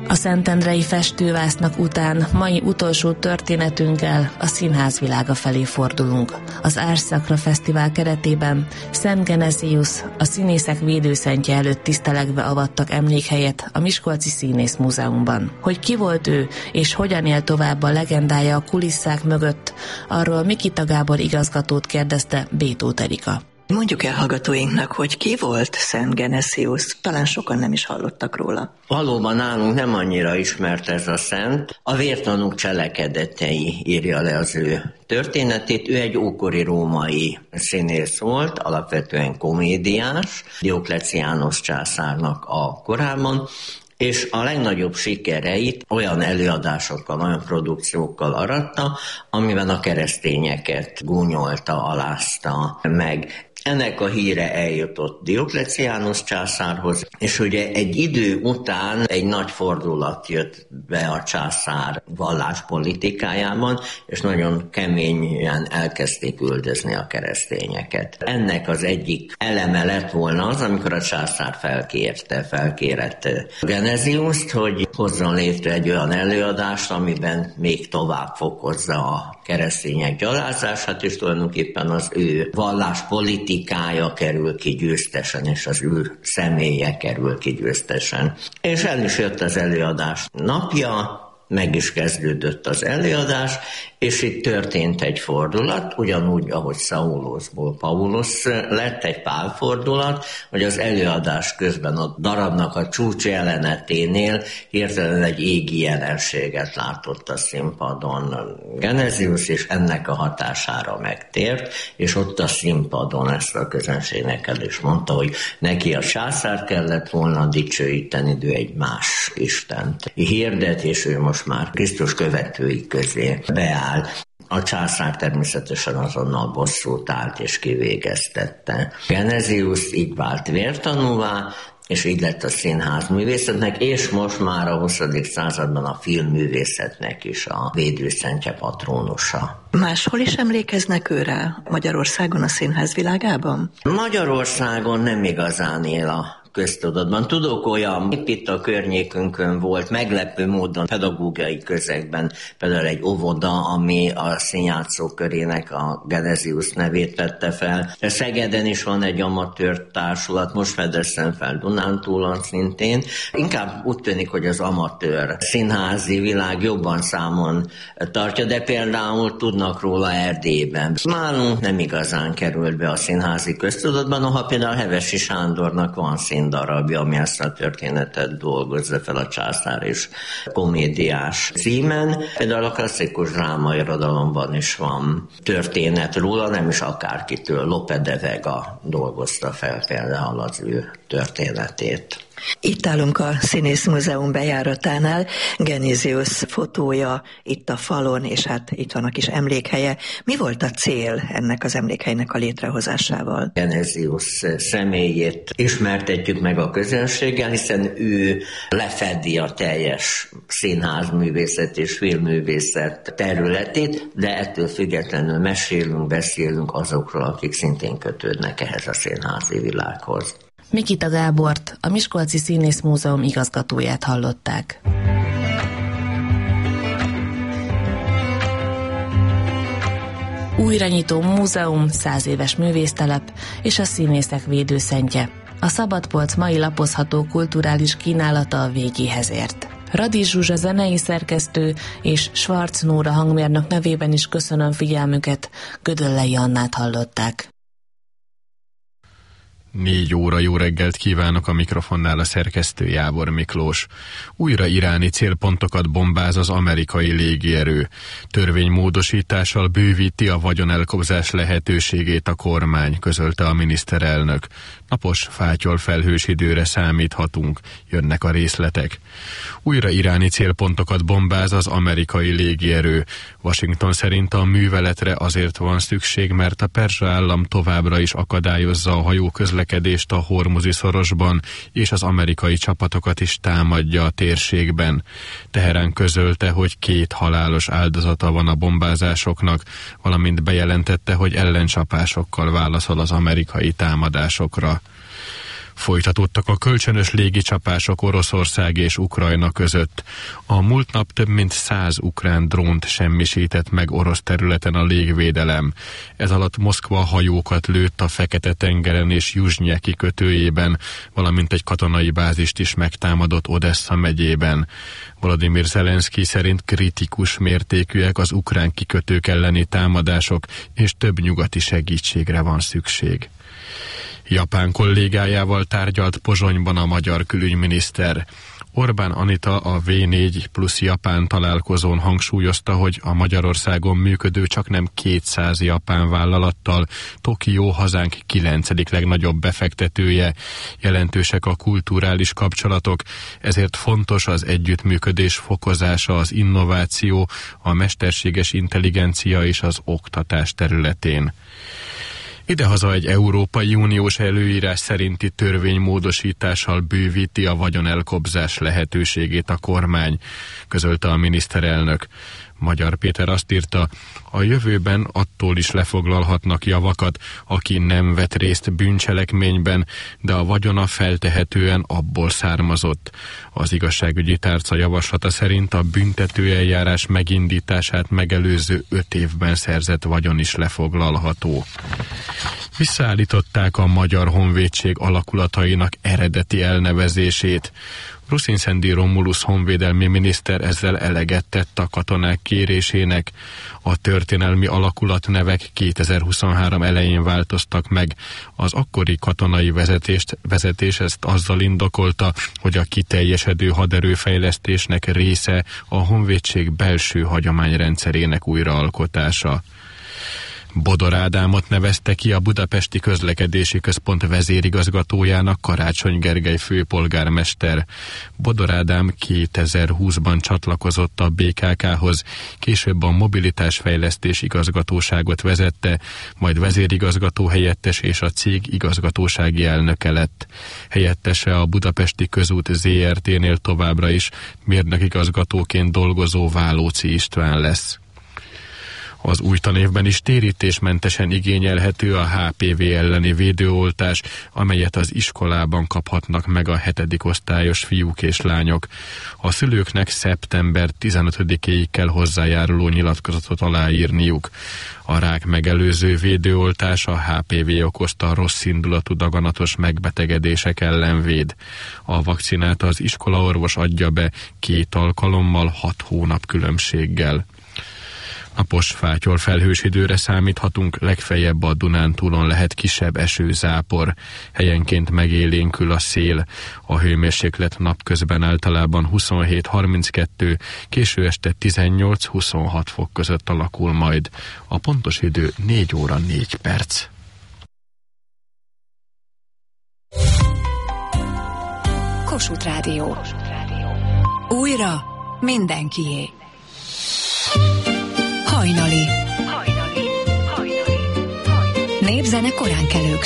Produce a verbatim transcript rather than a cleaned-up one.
A szentendrei festővásznak után mai utolsó történetünkkel a színház világa felé fordulunk. Az Ars Sacra Fesztivál keretében Szent Genesius, a színészek védőszentje előtt tisztelegve avattak emlékhelyet a Miskolci Színész Múzeumban. Hogy ki volt ő, és hogyan él tovább a legendája a kulisszák mögött, arról Mikita Gábor igazgatót kérdezte Bétóth Erika. Mondjuk el hallgatóinknak, hogy ki volt Szent Genesius, talán sokan nem is hallottak róla. Valóban nálunk nem annyira ismert ez a szent. A Vértanúk cselekedetei írja le az ő történetét. Ő egy ókori római színész volt, alapvetően komédiás, Diokleciánus császárnak a korában, és a legnagyobb sikereit olyan előadásokkal, olyan produkciókkal aratta, amiben a keresztényeket gúnyolta, alázta meg. Ennek a híre eljutott Diokleciánus császárhoz, és ugye egy idő után egy nagy fordulat jött be a császár valláspolitikájában, és nagyon keményen elkezdték üldözni a keresztényeket. Ennek az egyik eleme lett volna az, amikor a császár felkérte, felkérett Genesiust, hogy hozzon létre egy olyan előadást, amiben még tovább fokozza a keresztények gyalázását, és tulajdonképpen az ő valláspolitikája kerül ki győztesen, és az ő személye kerül ki győztesen. És el is jött az előadás napja, meg is kezdődött az előadás, és itt történt egy fordulat, ugyanúgy, ahogy Szaulusból Paulus lett, egy Pál fordulat, hogy az előadás közben a darabnak a csúcs jeleneténél hirtelen egy égi jelenséget látott a színpadon Genesius, és ennek a hatására megtért, és ott a színpadon ezt a közönségnek el is mondta, hogy neki a császárt kellett volna dicsőíteni, de egy más istent hirdet, és ő most már Krisztus követői közé beáll. A császár természetesen azonnal bosszút állt és kivégeztette. Genesius így vált vértanúvá, és így lett a színház művészetnek, és most már a huszadik században a filmművészetnek is a védőszentje, patrónusa. Máshol is emlékeznek őre Magyarországon, a színház világában? Magyarországon nem igazán él a köztudatban. Tudok olyan, itt a környékünkön volt meglepő módon pedagógiai közegben például egy óvoda, ami a színjátszók körének a Genesius nevét vette fel. Szegeden is van egy amatőr társulat, most fedeztem fel Dunántúlon szintén. Inkább úgy tűnik, hogy az amatőr színházi világ jobban számon tartja, de például tudnak róla Erdélyben. Nálunk nem igazán került be a színházi köztudatban, noha például Hevesi Sándornak van szín darabja, ami ezt a történetet dolgozza fel a császár és komédiás címen. Például a klasszikus drámairodalomban is van történet róla, nem is akárkitől. Lope de Vega dolgozta fel például az ő történetét. Itt állunk a Színész Múzeum bejáratánál, Genesius fotója itt a falon, és hát itt van a kis emlékhelye. Mi volt a cél ennek az emlékhelynek a létrehozásával? Genesius személyét ismertetjük meg a közönséggel, hiszen ő lefedi a teljes színházművészet és filmművészet területét, de ettől függetlenül mesélünk, beszélünk azokról, akik szintén kötődnek ehhez a színházi világhoz. Mikita Gábort, a Miskolci Színész Múzeum igazgatóját hallották. Újranyitó múzeum, száz éves művésztelep és a színészek védőszentje. A Szabadpolc mai lapozható kulturális kínálata a végéhez ért. Radics Zsuzsa zenei szerkesztő és Schwarz Nóra hangmérnök nevében is köszönöm figyelmüket, Gödöllei Annát hallották. Négy óra, jó reggelt kívánok, a mikrofonnál a szerkesztő Jábor Miklós. Újra iráni célpontokat bombáz az amerikai légierő. Törvénymódosítással bővíti a vagyonelkobzás lehetőségét a kormány, közölte a miniszterelnök. Napos, fátyol felhős időre számíthatunk, jönnek a részletek. Újra iráni célpontokat bombáz az amerikai légierő. Washington szerint a műveletre azért van szükség, mert a perzsa állam továbbra is akadályozza a hajóközlekedést a Hormuzi szorosban, és az amerikai csapatokat is támadja a térségben. Teherán közölte, hogy két halálos áldozata van a bombázásoknak, valamint bejelentette, hogy ellencsapásokkal válaszol az amerikai támadásokra. Folytatódtak a kölcsönös légicsapások Oroszország és Ukrajna között. A múlt nap több mint száz ukrán drónt semmisített meg orosz területen a légvédelem. Ez alatt Moszkva hajókat lőtt a Fekete-tengeren és Juzsnye kikötőjében, valamint egy katonai bázist is megtámadott Odessa megyében. Volodymyr Zelenszky szerint kritikus mértékűek az ukrán kikötők elleni támadások, és több nyugati segítségre van szükség. Japán kollégájával tárgyalt Pozsonyban a magyar külügyminiszter. Orbán Anita a vé négy plusz Japán találkozón hangsúlyozta, hogy a Magyarországon működő csaknem kétszáz japán vállalattal Tokió hazánk kilencedik legnagyobb befektetője. Jelentősek a kulturális kapcsolatok, ezért fontos az együttműködés fokozása az innováció, a mesterséges intelligencia és az oktatás területén. Idehaza egy Európai Uniós előírás szerinti törvénymódosítással bővíti a vagyonelkobzás lehetőségét a kormány, közölte a miniszterelnök. Magyar Péter azt írta, a jövőben attól is lefoglalhatnak javakat, aki nem vett részt bűncselekményben, de a vagyona feltehetően abból származott. Az igazságügyi tárca javaslata szerint a büntetőeljárás megindítását megelőző öt évben szerzett vagyon is lefoglalható. Visszaállították a Magyar Honvédség alakulatainak eredeti elnevezését. Ruszinszendi Romulus honvédelmi miniszter ezzel eleget tett a katonák kérésének. A történelmi alakulatnevek kétezer-huszonhárom elején változtak meg. Az akkori katonai vezetést, vezetés ezt azzal indokolta, hogy a kiteljesedő haderőfejlesztésnek része a honvédség belső hagyományrendszerének újraalkotása. Bodor Ádámot nevezte ki a Budapesti Közlekedési Központ vezérigazgatójának Karácsony Gergely főpolgármester. Bodor Ádám kétezer-húszban csatlakozott a bé ká ká-hoz, később a Mobilitásfejlesztés igazgatóságot vezette, majd vezérigazgató helyettes és a cég igazgatósági elnöke lett. Helyettese a Budapesti Közút zé er té-nél továbbra is mérnökigazgatóként dolgozó Válóci István lesz. Az új tanévben is térítésmentesen igényelhető a há pé vé elleni védőoltás, amelyet az iskolában kaphatnak meg a hetedik osztályos fiúk és lányok. A szülőknek szeptember tizenötödikéig kell hozzájáruló nyilatkozatot aláírniuk. A rák megelőző védőoltás a há pé vé okozta rosszindulatú daganatos megbetegedések ellen véd. A vakcinát az iskolaorvos adja be két alkalommal hat hónap különbséggel. Napos fátyol felhős időre számíthatunk, legfeljebb a Dunántúlon lehet kisebb esőzápor. Helyenként megélénkül a szél. A hőmérséklet napközben általában huszonhét harminckettő, késő este tizennyolc-huszonhat fok között alakul majd. A pontos idő négy óra négy perc. Kossuth Rádió. Újra mindenkié. Hajnali. Hajnali. Hajnali. Népzene koránkelőktől.